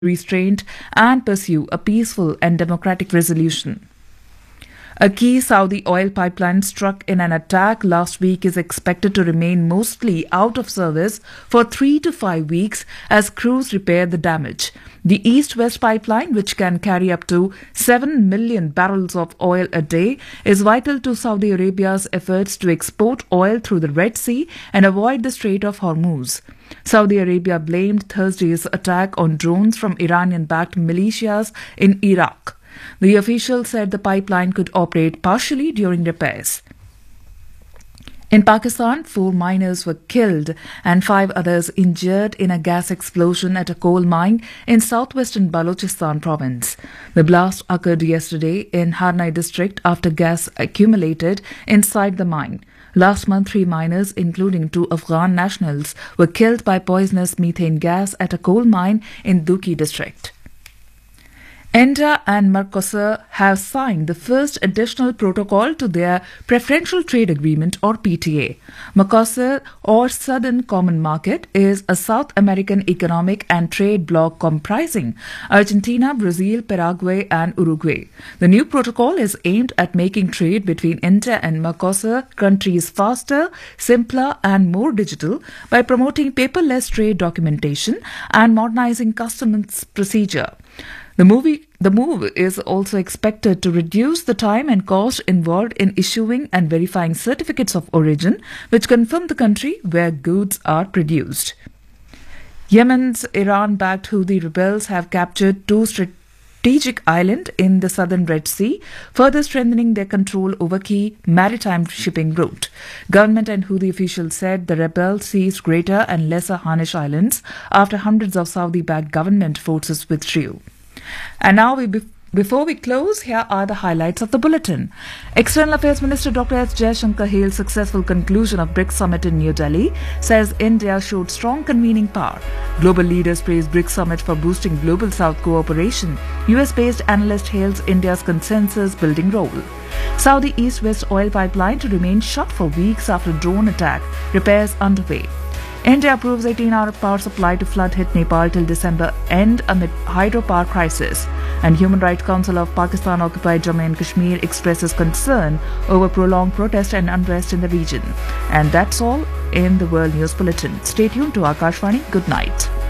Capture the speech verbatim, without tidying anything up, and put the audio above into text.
restraint and pursue a peaceful and democratic resolution. A key Saudi oil pipeline struck in an attack last week is expected to remain mostly out of service for three to five weeks as crews repair the damage. The East-West pipeline, which can carry up to seven million barrels of oil a day, is vital to Saudi Arabia's efforts to export oil through the Red Sea and avoid the Strait of Hormuz. Saudi Arabia blamed Thursday's attack on drones from Iranian-backed militias in Iraq. The official said the pipeline could operate partially during repairs. In Pakistan, four miners were killed and five others injured in a gas explosion at a coal mine in southwestern Balochistan province. The blast occurred yesterday in Harnai district after gas accumulated inside the mine. Last month, three miners, including two Afghan nationals, were killed by poisonous methane gas at a coal mine in Duki district. India and Mercosur have signed the first additional protocol to their Preferential Trade Agreement or P T A. Mercosur, or Southern Common Market, is a South American economic and trade bloc comprising Argentina, Brazil, Paraguay and Uruguay. The new protocol is aimed at making trade between India and Mercosur countries faster, simpler and more digital by promoting paperless trade documentation and modernizing customs procedure. The, movie, the move is also expected to reduce the time and cost involved in issuing and verifying certificates of origin, which confirm the country where goods are produced. Yemen's Iran-backed Houthi rebels have captured two strategic islands in the southern Red Sea, further strengthening their control over key maritime shipping route. Government and Houthi officials said the rebels seized Greater and Lesser Hanish Islands after hundreds of Saudi-backed government forces withdrew. And now, we be- before we close, here are the highlights of the bulletin. External Affairs Minister Doctor S. Jaishankar hails successful conclusion of BRICS Summit in New Delhi, says India showed strong convening power. Global leaders praise BRICS Summit for boosting Global South cooperation. U S-based analyst hails India's consensus-building role. Saudi East-West oil pipeline to remain shut for weeks after drone attack. Repairs underway. India approves eighteen-hour power supply to flood-hit Nepal till December end amid hydropower crisis. And Human Rights Council of Pakistan-occupied Jammu and Kashmir expresses concern over prolonged protest and unrest in the region. And that's all in the World News Bulletin. Stay tuned to Akashvani. Good night.